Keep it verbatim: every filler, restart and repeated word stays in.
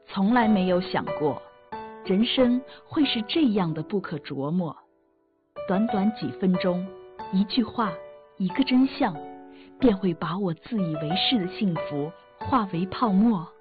从来没有想过，人生会是这样的不可琢磨。短短几分钟，一句话，一个真相，便会把我自以为是的幸福化为泡沫。